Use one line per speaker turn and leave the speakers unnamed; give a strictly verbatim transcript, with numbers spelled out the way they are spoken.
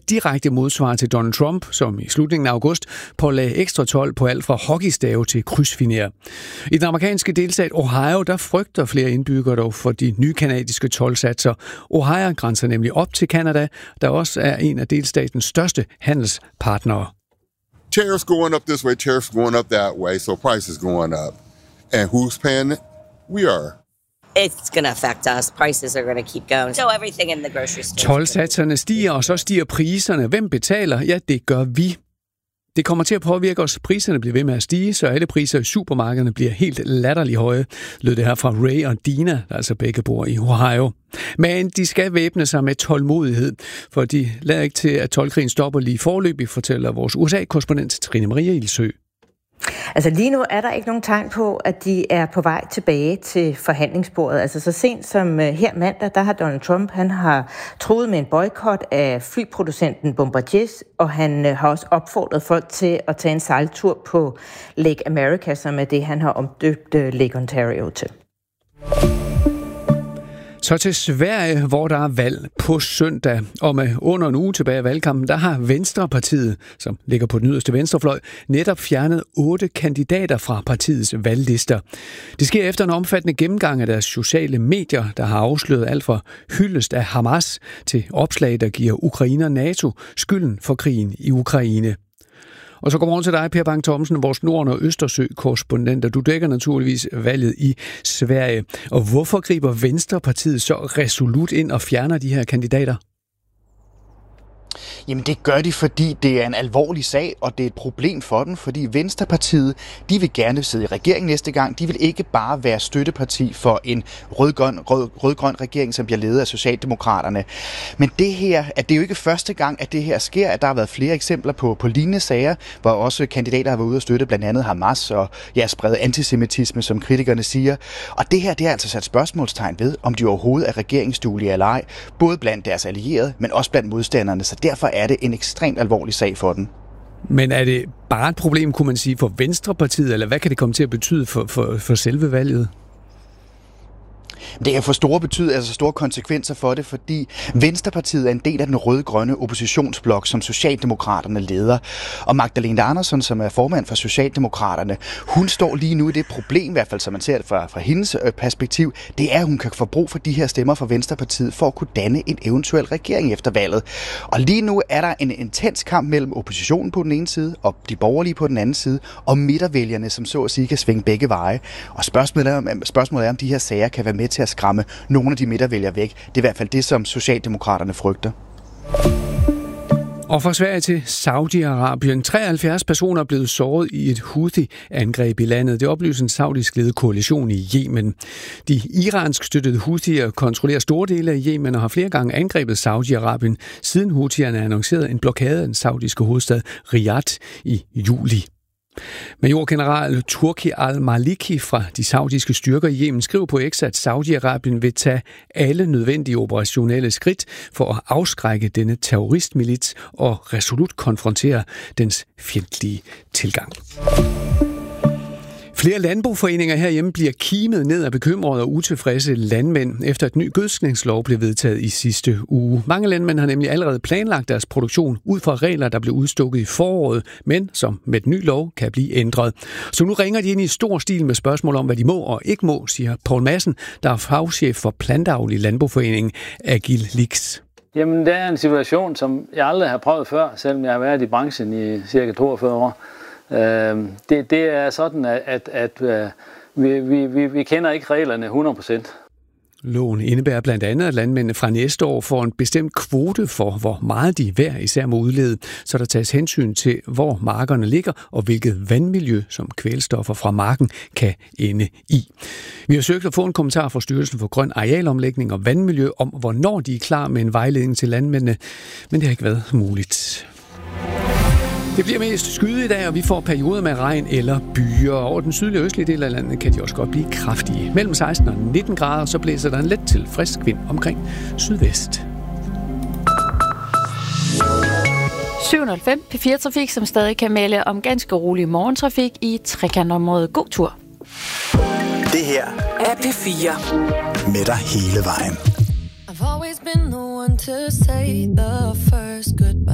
et direkte modsvar til Donald Trump, som i slutningen af august pålagde ekstra told på alt fra hockeystave til krydsfiner. I den amerikanske delstat Ohio, der frygter flere indbyggere dog for de nye kanadiske toldsatser. Ohio grænser nemlig op til Canada, der også er en af delstatens største handelspartnere.
Tariffs going up this way, tariffs going up that way, so prices going up. And who's paying it? We are.
It's going to affect us. Prices are going to keep going. So everything in the grocery store.
Toldsatserne stiger, og så stiger priserne. Hvem betaler? Ja, det gør vi. Det kommer til at påvirke os. Priserne bliver ved med at stige, så alle priser i supermarkederne bliver helt latterligt høje, lød det her fra Ray og Dina, der altså begge bor i Ohio. Men de skal væbne sig med tålmodighed, for de lader ikke til, at toldkrigen stopper lige forløbig, fortæller vores U S A-korrespondent Trine Maria Ilsø.
Altså lige nu er der ikke nogen tegn på, at de er på vej tilbage til forhandlingsbordet. Altså så sent som her mandag, der har Donald Trump, han har truet med en boykot af flyproducenten Bombardier, og han har også opfordret folk til at tage en sejltur på Lake America, som er det, han har omdøbt Lake Ontario til.
Så til Sverige, hvor der er valg på søndag. Og med under en uge tilbage af valgkampen, der har Venstrepartiet, som ligger på den yderste venstrefløj, netop fjernet otte kandidater fra partiets valglister. Det sker efter en omfattende gennemgang af deres sociale medier, der har afsløret alt fra hyldest af Hamas til opslag, der giver Ukraine og NATO skylden for krigen i Ukraine. Og så godmorgen til dig, Per Bang Thomsen, vores Norden- og Østersø-korrespondent, og du dækker naturligvis valget i Sverige. Og hvorfor griber Venstrepartiet så resolut ind og fjerner de her kandidater?
Jamen det gør de, fordi det er en alvorlig sag, og det er et problem for dem, fordi Venstrepartiet, de vil gerne sidde i regering næste gang. De vil ikke bare være støtteparti for en rød-grøn, rød, rød-grøn regering, som bliver ledet af Socialdemokraterne. Men det her, at det er jo ikke første gang, at det her sker, at der har været flere eksempler på, på lignende sager, hvor også kandidater har været ude at støtte blandt andet Hamas og ja, sprede antisemitisme, som kritikerne siger. Og det her, det er altså sat spørgsmålstegn ved, om de overhovedet er regeringsduelige eller ej, både blandt deres allierede, men også blandt modstanderne. Så derfor er det en ekstremt alvorlig sag for den.
Men er det bare et problem, kunne man sige, for Venstrepartiet, eller hvad kan det komme til at betyde for, for, for selve valget?
Det kan få store betyd, altså store konsekvenser for det, fordi Venstrepartiet er en del af den rød-grønne oppositionsblok, som Socialdemokraterne leder. Og Magdalena Andersson, som er formand for Socialdemokraterne, hun står lige nu i det problem, i hvert fald som man ser det fra, fra hendes perspektiv, det er, at hun kan få brug for de her stemmer fra Venstrepartiet for at kunne danne en eventuel regering efter valget. Og lige nu er der en intens kamp mellem oppositionen på den ene side og de borgerlige på den anden side, og midtervælgerne, som så at sige kan svinge begge veje. Og spørgsmålet er, om, spørgsmålet er, om de her sager kan være med til at skræmme nogle af de midtervælgere væk. Det er i hvert fald det, som Socialdemokraterne frygter.
Og fra Sverige til Saudi-Arabien. treoghalvfjerds personer er blevet såret i et Houthi-angreb i landet. Det oplyser en saudisk ledet koalition i Yemen. De iransk støttede Houthier kontrollerer store dele af Yemen og har flere gange angrebet Saudi-Arabien, siden Houthierne annoncerede en blokade af den saudiske hovedstad Riyadh i juli. Majorgeneral Turki al-Maliki fra de saudiske styrker i Yemen skriver på X, at Saudi-Arabien vil tage alle nødvendige operationelle skridt for at afskrække denne terroristmilits og resolut konfrontere dens fjendtlige tilgang. Flere landboforeninger herhjemme bliver kimet ned af bekymrede og utilfredse landmænd, efter et ny gødskningslov blev vedtaget i sidste uge. Mange landmænd har nemlig allerede planlagt deres produktion ud fra regler, der blev udstukket i foråret, men som med den nye lov kan blive ændret. Så nu ringer de ind i stor stil med spørgsmål om, hvad de må og ikke må, siger Poul Madsen, der er fagchef for Plantavl i Landboforeningen Agil Lix.
Jamen, det er en situation, som jeg aldrig har prøvet før, selvom jeg har været i branchen i cirka toogfyrre år. Det, det er sådan, at, at, at vi, vi, vi kender ikke reglerne hundrede procent.
Loven indebærer blandt andet, at landmændene fra næste år får en bestemt kvote for, hvor meget de hver især må udlede, så der tages hensyn til, hvor markerne ligger og hvilket vandmiljø, som kvælstoffer fra marken kan ende i. Vi har søgt at få en kommentar fra Styrelsen for Grøn Arealomlægning og Vandmiljø om, hvornår de er klar med en vejledning til landmændene, men det har ikke været muligt. Det bliver mest skyet i dag, og vi får perioder med regn eller byer. Over den sydlige og østlige del af landet kan de også godt blive kraftige. Mellem seksten og nitten grader, så blæser der en let til frisk vind omkring sydvest.
syv nul fem P fire Trafik, som stadig kan melde om ganske rolig morgentrafik i trekantområdet. God tur.
Det her er P fire. Med dig hele vejen. I've always been the one to say the first goodbye.